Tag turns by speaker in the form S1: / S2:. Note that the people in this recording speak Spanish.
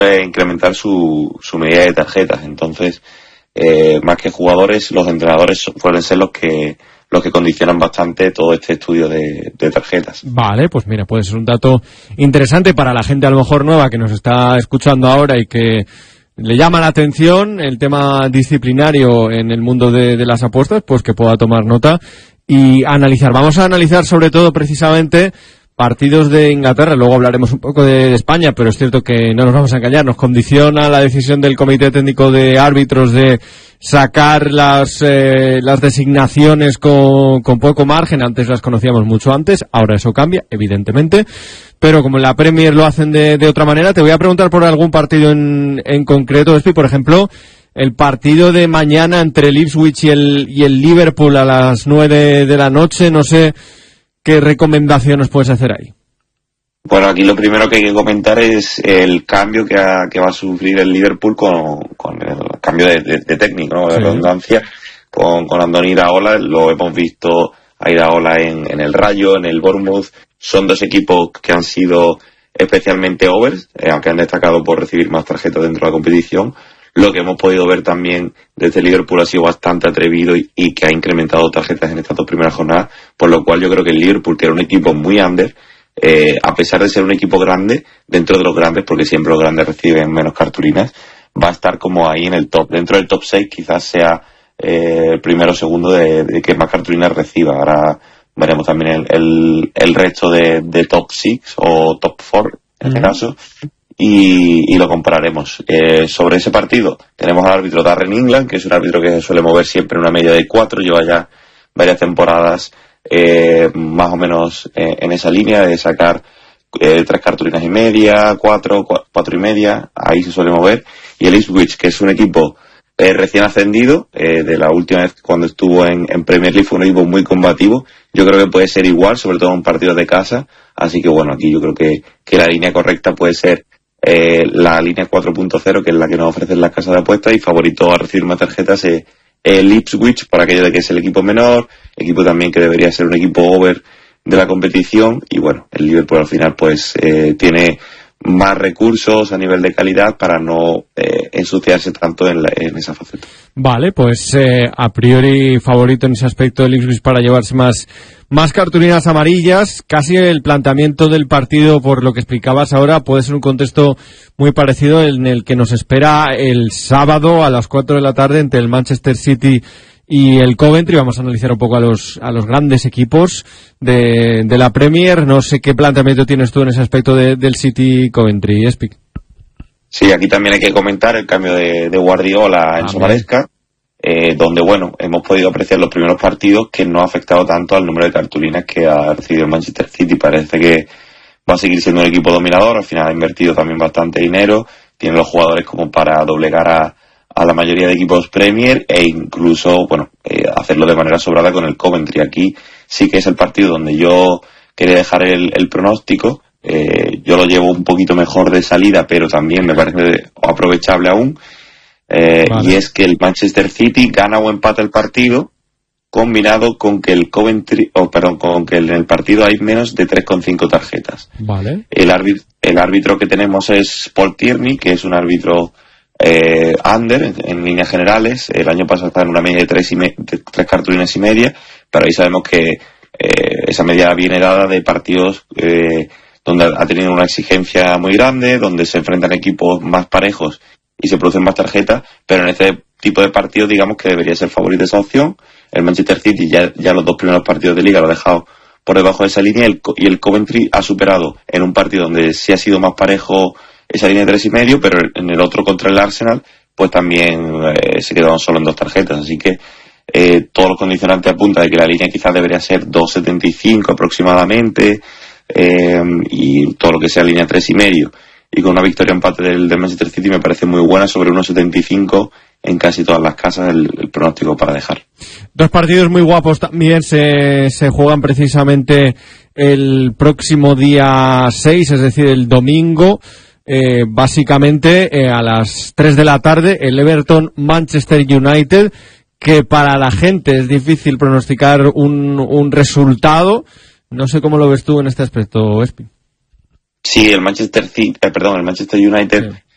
S1: incrementar su medida de tarjetas. Entonces, más que jugadores, los entrenadores suelen ser los que condicionan bastante todo este estudio de tarjetas.
S2: Vale, pues mira, puede ser un dato interesante para la gente a lo mejor nueva que nos está escuchando ahora y que le llama la atención el tema disciplinario en el mundo de las apuestas, pues que pueda tomar nota y analizar. Vamos a analizar sobre todo precisamente partidos de Inglaterra, luego hablaremos un poco de España, pero es cierto que no nos vamos a engañar, nos condiciona la decisión del Comité Técnico de Árbitros de sacar las designaciones con poco margen. Antes las conocíamos mucho antes, ahora eso cambia, evidentemente, pero como en la Premier lo hacen de otra manera, te voy a preguntar por algún partido en concreto, Espi, por ejemplo, el partido de mañana entre el Ipswich y el Liverpool a las 9 de la noche, no sé qué recomendaciones puedes hacer ahí.
S1: Bueno, aquí lo primero que hay que comentar es el cambio que va a sufrir el Liverpool con el cambio de técnico, ¿no? De redundancia, con Andoni Iraola. Lo hemos visto a Iraola en el Rayo, en el Bournemouth. Son dos equipos que han sido especialmente overs, aunque han destacado por recibir más tarjetas dentro de la competición. Lo que hemos podido ver también desde Liverpool ha sido bastante atrevido y que ha incrementado tarjetas en estas dos primeras jornadas, por lo cual yo creo que el Liverpool, que era un equipo muy under, a pesar de ser un equipo grande, dentro de los grandes, porque siempre los grandes reciben menos cartulinas, va a estar como ahí en el top. Dentro del top 6 quizás sea el primero o segundo de que más cartulinas reciba. Ahora veremos también el resto de top 6 o top 4 en este caso. Y lo compararemos. Sobre ese partido tenemos al árbitro Darren England, que es un árbitro que se suele mover siempre en una media de 4, lleva ya varias temporadas más o menos en esa línea de sacar 3 cartulinas y media, 4 y media, ahí se suele mover. Y el Ipswich, que es un equipo recién ascendido, de la última vez cuando estuvo en Premier League fue un equipo muy combativo. Yo creo que puede ser igual, sobre todo en partidos de casa, así que bueno, aquí yo creo que la línea correcta puede ser la línea 4.0, que es la que nos ofrecen las casas de apuestas, y favorito a recibir más tarjetas el Ipswich, por aquello de que es el equipo menor, equipo también que debería ser un equipo over de la competición, y bueno, el Liverpool al final pues tiene más recursos a nivel de calidad para no ensuciarse tanto en esa faceta.
S2: Vale, pues a priori favorito en ese aspecto del Ipswich para llevarse más cartulinas amarillas. Casi el planteamiento del partido, por lo que explicabas ahora, puede ser un contexto muy parecido en el que nos espera el sábado a las 4 de la tarde entre el Manchester City y el Coventry. Vamos a analizar un poco a los grandes equipos de la Premier. No sé qué planteamiento tienes tú en ese aspecto del City Coventry, Espic.
S1: Sí, aquí también hay que comentar el cambio de Guardiola en Somaresca, donde bueno, hemos podido apreciar los primeros partidos que no ha afectado tanto al número de cartulinas que ha recibido el Manchester City. Parece que va a seguir siendo un equipo dominador, al final ha invertido también bastante dinero, tiene los jugadores como para doblegar a la mayoría de equipos Premier e incluso, bueno, hacerlo de manera sobrada con el Coventry. Aquí sí que es el partido donde yo quería dejar el pronóstico. Yo lo llevo un poquito mejor de salida, pero también me parece aprovechable aún. Vale. Y es que el Manchester City gana o empata el partido, combinado con que el Coventry, con que en el partido hay menos de 3,5 tarjetas.
S2: Vale.
S1: El árbitro que tenemos es Paul Tierney, que es un árbitro under en líneas generales. El año pasado estaba en una media de 3 cartulinas y media, pero ahí sabemos que esa media viene dada de partidos donde ha tenido una exigencia muy grande, donde se enfrentan equipos más parejos y se producen más tarjetas, pero en este tipo de partidos digamos que debería ser favorito esa opción. El Manchester City ya los 2 primeros partidos de liga lo ha dejado por debajo de esa línea, y el Coventry ha superado en un partido donde sí ha sido más parejo esa línea de 3,5, pero en el otro contra el Arsenal pues también se quedaron solo en 2 tarjetas, así que todos los condicionantes apuntan de que la línea quizás debería ser 2,75 aproximadamente, y todo lo que sea línea 3,5, y con una victoria empate del Manchester City me parece muy buena, sobre 1,75 en casi todas las casas el pronóstico para dejar.
S2: 2 partidos muy guapos también se juegan precisamente el próximo día 6, es decir, el domingo. Básicamente a las 3 de la tarde el Everton Manchester United, que para la gente es difícil pronosticar un resultado. No sé cómo lo ves tú en este aspecto, Espi.
S1: Sí, el Manchester United